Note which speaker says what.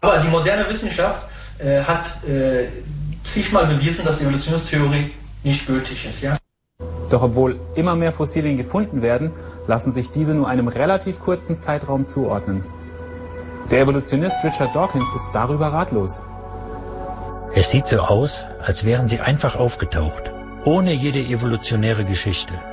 Speaker 1: Aber die moderne Wissenschaft hat zigmal bewiesen, dass die Evolutionstheorie nicht gültig ist. Ja?
Speaker 2: Doch obwohl immer mehr Fossilien gefunden werden, lassen sich diese nur einem relativ kurzen Zeitraum zuordnen. Der Evolutionist Richard Dawkins ist darüber ratlos.
Speaker 3: Es sieht so aus, als wären sie einfach aufgetaucht, ohne jede evolutionäre Geschichte.